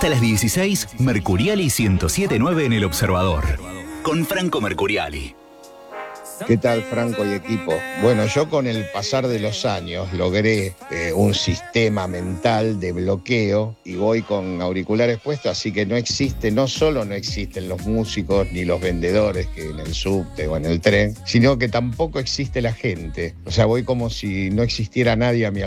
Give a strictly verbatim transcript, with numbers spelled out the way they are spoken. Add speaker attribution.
Speaker 1: Hasta las dieciséis, Mercuriali ciento siete punto nueve en El Observador. Con Franco Mercuriali.
Speaker 2: ¿Qué tal, Franco y equipo? Bueno, yo con el pasar de los años logré eh, un sistema mental de bloqueo y voy con auriculares puestos, así que no existe, no solo no existen los músicos ni los vendedores que en el subte o en el tren, sino que tampoco existe la gente. O sea, voy como si no existiera nadie a mi